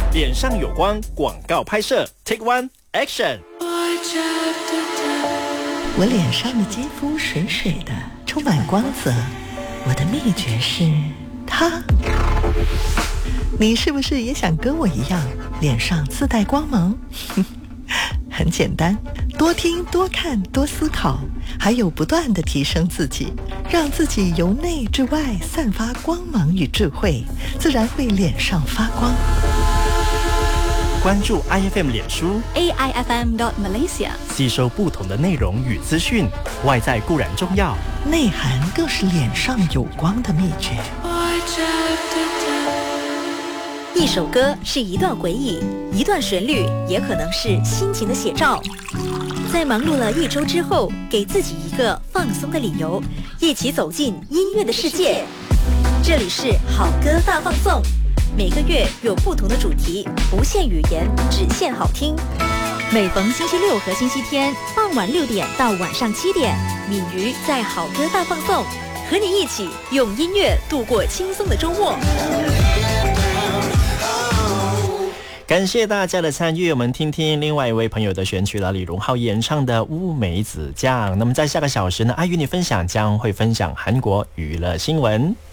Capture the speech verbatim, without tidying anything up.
脸上有光广告拍摄 Take One Action。 我脸上的肌肤水水的，充满光泽。我的秘诀是它。你是不是也想跟我一样，脸上自带光芒？很简单，多听多看多思考，还有不断地提升自己，让自己由内至外散发光芒与智慧，自然会脸上发光。 关注 I F M 脸书 A I F M dot Malaysia， 吸收不同的内容与资讯。外在固然重要， 内涵更是脸上有光的秘诀。 一首歌是一段回忆，一段旋律也可能是心情的写照。在忙碌了一周之后，给自己一个放松的理由，一起走进音乐的世界。这里是好歌大放送，每个月有不同的主题，不限语言，只限好听。每逢星期六和星期天傍晚六点到晚上七点，敏瑜在好歌大放送，和你一起用音乐度过轻松的周末。 感谢大家的参与，我们听听另外一位朋友的选曲了，李荣浩演唱的《乌梅子酱》。那么在下个小时呢，阿与你分享将会分享韩国娱乐新闻。